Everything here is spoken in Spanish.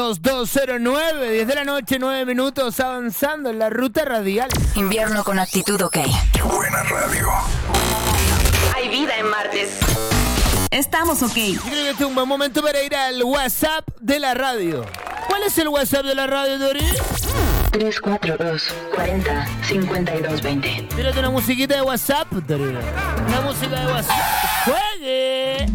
209, 10 de la noche, 9 minutos, avanzando en la ruta radial. Invierno con actitud, ok. ¡Qué buena radio! Hay vida en martes. Estamos ok. Yo creo que este es un buen momento para ir al WhatsApp de la radio. ¿Cuál es el WhatsApp de la radio, Dori? 342-40-52-20. Tírate una musiquita de WhatsApp, Dori. Una música de WhatsApp. ¡Juegue!